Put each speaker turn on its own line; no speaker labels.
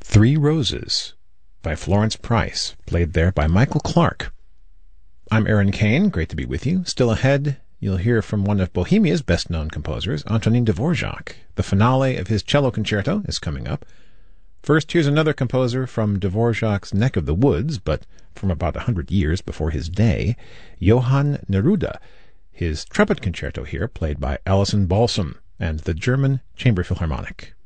Three Roses by Florence Price, played there by Michael Clark. I'm Aaron Kane, great to be with you. Still ahead, you'll hear from one of Bohemia's best-known composers, Antonin Dvorak. The finale of his cello concerto is coming up. First, here's another composer from Dvorak's neck of the woods, but from about 100 years before his day, Johann Neruda. His trumpet concerto here, played by Alison Balsam and the German Chamber Philharmonic.